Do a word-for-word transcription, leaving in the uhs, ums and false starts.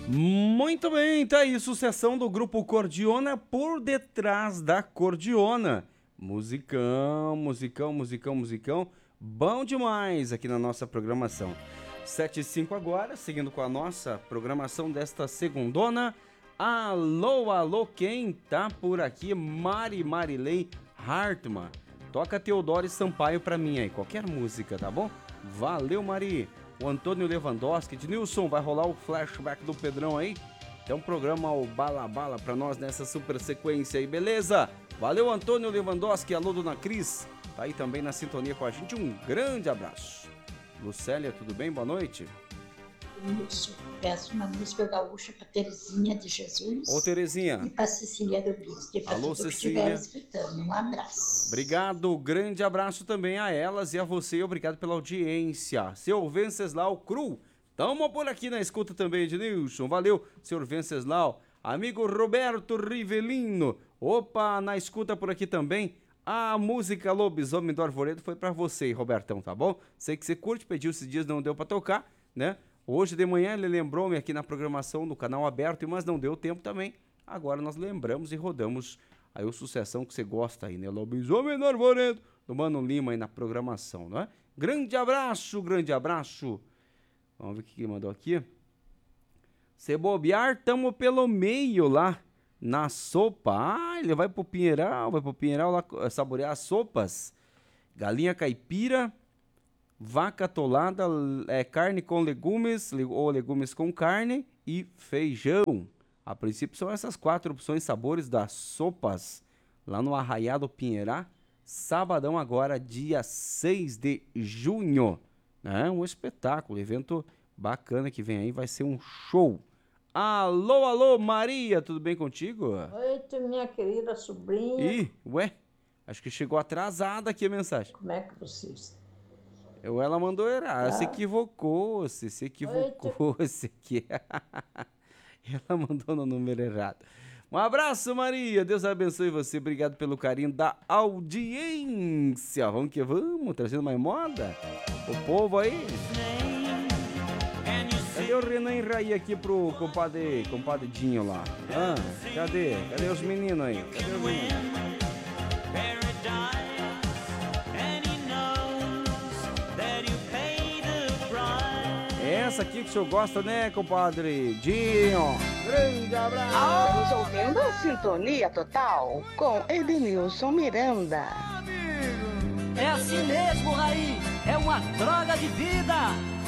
Muito bem, tá aí, sucessão do grupo Cordiona, Por Detrás da Cordiona. Musicão, musicão, musicão, musicão, bom demais aqui na nossa programação. sete e cinco agora, seguindo com a nossa programação desta segundona. Alô, alô, quem tá por aqui? Mari Marilei Hartmann. Toca Teodoro Sampaio pra mim aí, qualquer música, tá bom? Valeu, Mari. O Antônio Lewandowski, de Nilson, vai rolar o flashback do Pedrão aí? Tem um programa, o Bala Bala, pra nós nessa super sequência aí, beleza? Valeu, Antônio Lewandowski, alô, Dona Cris, tá aí também na sintonia com a gente, um grande abraço. Lucélia, tudo bem? Boa noite. Isso, peço uma música gaúcha pra Terezinha de Jesus. Ô, Terezinha. E pra Cecília do Bispo. Alô, Cecília. Escutando. Um abraço. Obrigado, grande abraço também a elas e a você, obrigado pela audiência. Seu Venceslau Cru, tamo por aqui na escuta também, Ednilson, valeu, senhor Venceslau. Amigo Roberto Rivelino, opa, na escuta por aqui também. A música Lobisomem do Arvoredo foi pra você, Robertão, tá bom? Sei que você curte, pediu esses dias, não deu pra tocar, né? Hoje de manhã ele lembrou-me aqui na programação do canal aberto, mas não deu tempo também. Agora nós lembramos e rodamos aí o sucessão que você gosta aí, né? Lobisomem do Arvoredo, do Mano Lima aí na programação, não é? Grande abraço, grande abraço. Vamos ver o que ele mandou aqui. Se bobear, tamo pelo meio lá na sopa. Ah, ele vai pro Pinheiral, vai pro Pinheiral lá saborear as sopas. Galinha caipira, vaca atolada, é, carne com legumes ou legumes com carne e feijão. A princípio são essas quatro opções sabores das sopas lá no Arraiado Pinheirá. Sabadão agora, dia seis de junho. É um espetáculo, evento bacana que vem aí, vai ser um show. Alô, alô, Maria, tudo bem contigo? Oi, minha querida sobrinha. Ih, ué, acho que chegou atrasada aqui a mensagem. Como é que você está? Eu, ela mandou errar, Ah. se equivocou, se se equivocou, se aqui. Ela mandou no número errado. Um abraço, Maria, Deus abençoe você, obrigado pelo carinho da audiência. Vamos que vamos, trazendo mais moda, o povo aí. Cadê o Renan Raí aqui pro compadre, compadre Dinho lá? Ah, cadê? Cadê os meninos aí? Cadê os meninos? Essa aqui que o senhor gosta, né, compadre Dinho? Grande abraço! Estamos ouvindo a Sintonia Total com Edenilson Miranda. É assim mesmo, Raí. É uma droga de vida.